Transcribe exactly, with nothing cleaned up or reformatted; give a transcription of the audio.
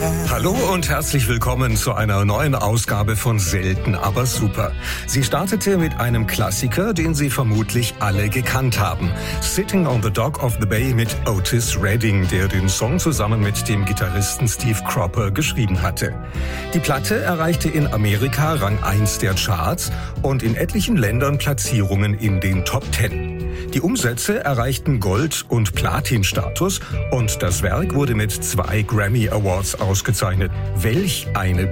Hallo und herzlich willkommen zu einer neuen Ausgabe von Selten aber super. Sie startete mit einem Klassiker, den Sie vermutlich alle gekannt haben. Sitting on the Dock of the Bay mit Otis Redding, der den Song zusammen mit dem Gitarristen Steve Cropper geschrieben hatte. Die Platte erreichte in Amerika Rang eins der Charts und in etlichen Ländern Platzierungen in den Top Ten. Die Umsätze erreichten Gold- und Platin-Status und das Werk wurde mit zwei Grammy Awards ausgezeichnet. Welch eine